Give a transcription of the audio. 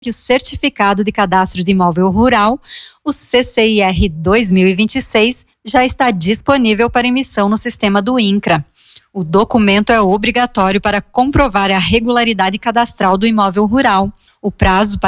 que o Certificado de Cadastro de Imóvel Rural, o CCIR 2026, já está disponível para emissão no sistema do INCRA. O documento é obrigatório para comprovar a regularidade cadastral do imóvel rural. O prazo para